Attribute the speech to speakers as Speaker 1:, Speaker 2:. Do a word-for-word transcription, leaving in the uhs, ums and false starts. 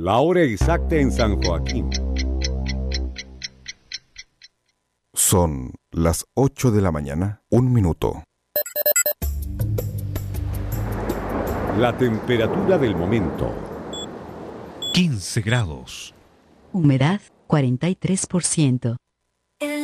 Speaker 1: La hora exacta en San Joaquín.
Speaker 2: Son las ocho de la mañana, un minuto.
Speaker 1: La temperatura del momento.
Speaker 3: quince grados.
Speaker 4: Humedad cuarenta y tres por ciento.